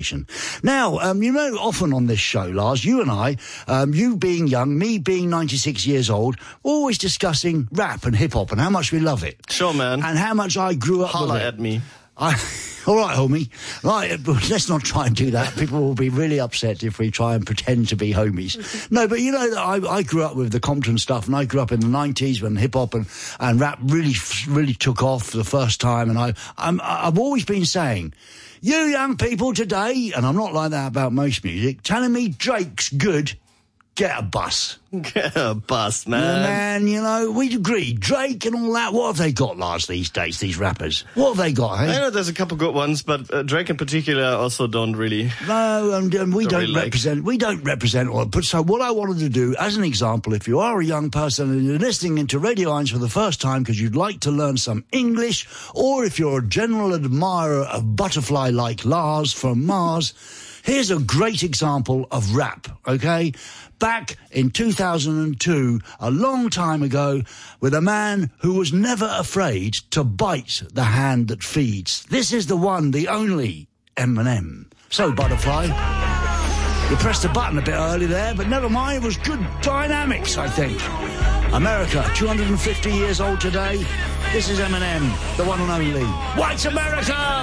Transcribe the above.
Now, often on this show, Lars, you and I, you being young, me being 96 years old, always discussing rap and hip-hop and how much we love it. Sure, man. And how much I grew up with it. Holla at me. All right, homie. Right, let's not try and do that. People will be really upset if we try and pretend to be homies. No, but I grew up with the Compton stuff, and I grew up in the 90s when hip-hop and rap really took off for the first time, and I've always been saying, you young people today, and I'm not like that about most music, telling me Drake's good, get a bus. Get a bus, man. Man, we'd agree. Drake and all that, what have they got, Lars, these days, these rappers? What have they got, hey? I know there's a couple good ones, but Drake in particular also don't really... No, and we don't represent all. But so what I wanted to do, as an example, if you are a young person and you're listening into Radio 1 for the first time because you'd like to learn some English, or if you're a general admirer of Butterfly like Lars from Mars, here's a great example of rap, okay? Back in 2002, a long time ago, with a man who was never afraid to bite the hand that feeds. This is the one, the only Eminem. So, Butterfly, you pressed the button a bit early there, but never mind, it was good dynamics, I think. America, 250 years old today. This is Eminem, the one and only. White America!